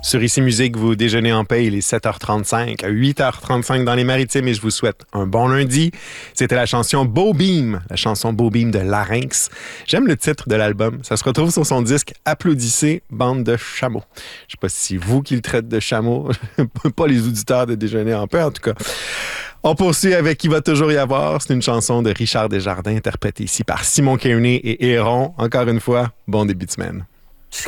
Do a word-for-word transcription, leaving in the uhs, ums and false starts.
Sur Ici Musique, vous déjeunez en paix, il est sept heures trente-cinq à huit heures trente-cinq dans les Maritimes et je vous souhaite un bon lundi. C'était la chanson Beau Beam, la chanson Beau Beam de Larynx. J'aime le titre de l'album. Ça se retrouve sur son disque Applaudissez, bande de chameaux. Je sais pas si c'est vous qui le traite de chameau, pas les auditeurs de déjeuner en paix en tout cas. On poursuit avec Il va toujours y avoir. C'est une chanson de Richard Desjardins interprétée ici par Simon Kearney et Héron. Encore une fois, bon début de semaine.